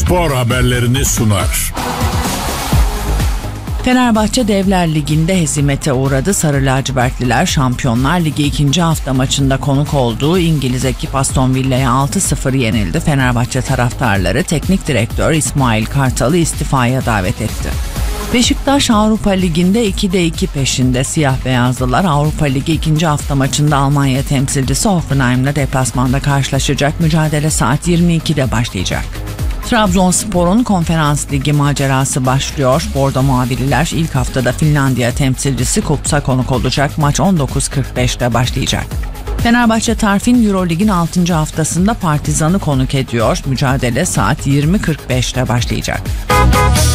spor haberlerini sunar. Fenerbahçe Devler Ligi'nde hezimete uğradı. Sarı lacivertliler Şampiyonlar Ligi 2. hafta maçında konuk olduğu İngiliz ekip Aston Villa'ya 6-0 yenildi. Fenerbahçe taraftarları teknik direktör İsmail Kartal'ı istifaya davet etti. Beşiktaş Avrupa Ligi'nde 2'de 2 peşinde. Siyah beyazlılar Avrupa Ligi 2. hafta maçında Almanya temsilcisi Hoffenheim'le deplasmanda karşılaşacak. Mücadele saat 22'de başlayacak. Trabzonspor'un Konferans Ligi macerası başlıyor. Bordo Mavililer ilk haftada Finlandiya temsilcisi Kups'a konuk olacak. Maç 19.45'te başlayacak. Fenerbahçe Tarfin Eurolig'in 6. haftasında Partizan'ı konuk ediyor. Mücadele saat 20.45'te başlayacak.